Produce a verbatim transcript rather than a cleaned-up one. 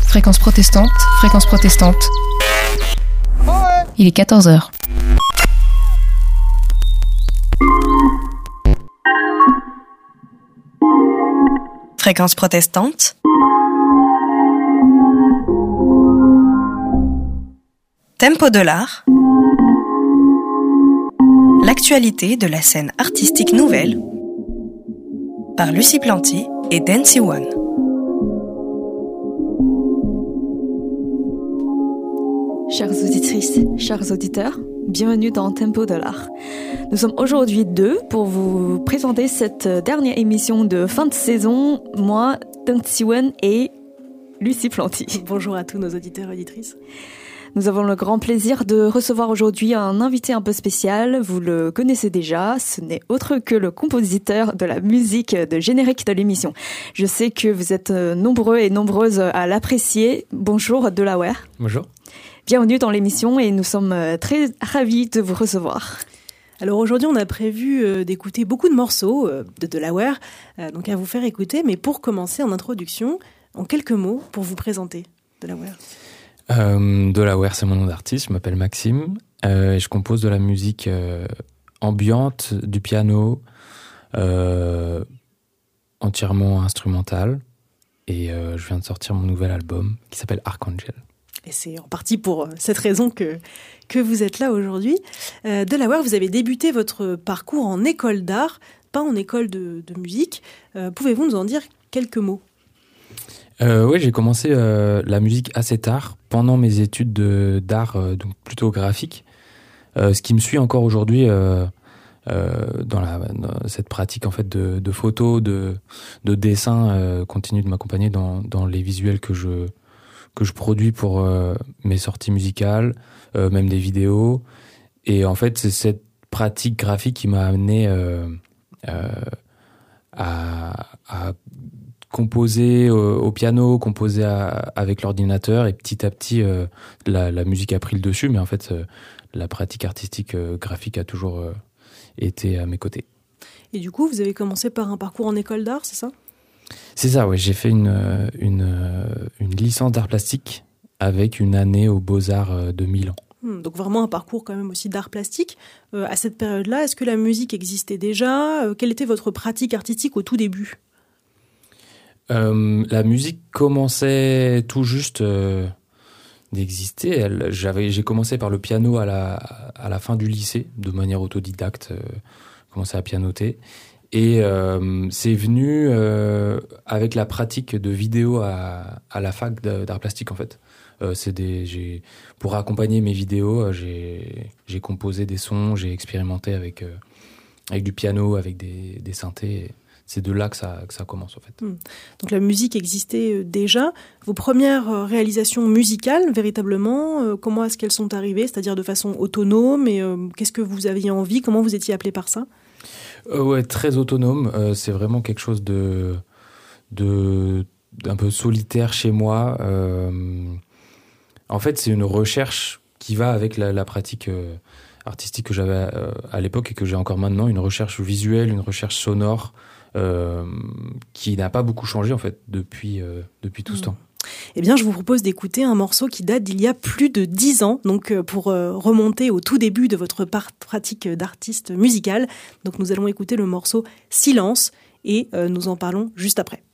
Fréquence protestante, fréquence protestante. Il est quatorze heures. Fréquence protestante. Tempo de l'art. L'actualité de la scène artistique nouvelle par Lucie Planty et Dancy One. Chères auditrices, chers auditeurs, bienvenue dans Tempo de l'art. Nous sommes aujourd'hui deux pour vous présenter cette dernière émission de fin de saison. Moi, Dancy One et Lucie Planty. Bonjour à tous nos auditeurs et auditrices. Nous avons le grand plaisir de recevoir aujourd'hui un invité un peu spécial. Vous le connaissez déjà, ce n'est autre que le compositeur de la musique de générique de l'émission. Je sais que vous êtes nombreux et nombreuses à l'apprécier. Bonjour Delaware. Bonjour. Bienvenue dans l'émission et nous sommes très ravis de vous recevoir. Alors aujourd'hui, on a prévu euh, d'écouter beaucoup de morceaux euh, de Delaware, euh, donc à vous faire écouter. Mais pour commencer en introduction, en quelques mots, pour vous présenter Delaware. Euh, Delaware, c'est mon nom d'artiste, je m'appelle Maxime, euh, et je compose de la musique euh, ambiante, du piano, euh, entièrement instrumental, et euh, je viens de sortir mon nouvel album qui s'appelle Archangel. Et c'est en partie pour cette raison que, que vous êtes là aujourd'hui. Euh, Delaware, vous avez débuté votre parcours en école d'art, pas en école de, de musique. Euh, pouvez-vous nous en dire quelques mots ? Euh, oui, j'ai commencé euh, la musique assez tard, pendant mes études de, d'art, euh, donc plutôt graphique. Euh, ce qui me suit encore aujourd'hui euh, euh, dans, la, dans cette pratique en fait de, de photo, de, de dessin, euh, continue de m'accompagner dans, dans les visuels que je que je produis pour euh, mes sorties musicales, euh, même des vidéos. Et en fait, c'est cette pratique graphique qui m'a amené euh, euh, à, à composer au, au piano, composer à, avec l'ordinateur, et petit à petit, euh, la, la musique a pris le dessus, mais en fait, euh, la pratique artistique euh, graphique a toujours euh, été à mes côtés. Et du coup, vous avez commencé par un parcours en école d'art, c'est ça ? C'est ça, oui. J'ai fait une, une, une licence d'art plastique avec une année aux Beaux-Arts de Milan. Donc vraiment un parcours quand même aussi d'art plastique. Euh, à cette période-là, est-ce que la musique existait déjà ? euh, Quelle était votre pratique artistique au tout début ? euh, La musique commençait tout juste euh, d'exister. Elle, j'avais, j'ai commencé par le piano à la, à la fin du lycée, de manière autodidacte. Euh, commencé à pianoter. Et euh, c'est venu euh, avec la pratique de vidéo à, à la fac d'art plastique en fait. Euh, c'est des, j'ai, pour accompagner mes vidéos, j'ai, j'ai composé des sons, j'ai expérimenté avec, euh, avec du piano, avec des, des synthés. C'est de là que ça, que ça commence en fait. Donc la musique existait déjà. Vos premières réalisations musicales, véritablement, euh, comment est-ce qu'elles sont arrivées ? C'est-à-dire de façon autonome, et euh, qu'est-ce que vous aviez envie ? Comment vous étiez appelé par ça ? Euh, ouais, très autonome. Euh, c'est vraiment quelque chose de, de, d'un peu solitaire chez moi. Euh, en fait, c'est une recherche qui va avec la, la pratique euh, artistique que j'avais euh, à l'époque et que j'ai encore maintenant. Une recherche visuelle, une recherche sonore euh, qui n'a pas beaucoup changé en fait depuis, euh, depuis tout mmh. ce temps. Eh bien, je vous propose d'écouter un morceau qui date d'il y a plus de dix ans, donc pour euh, remonter au tout début de votre par- pratique d'artiste musical. Donc, nous allons écouter le morceau Silence et euh, nous en parlons juste après.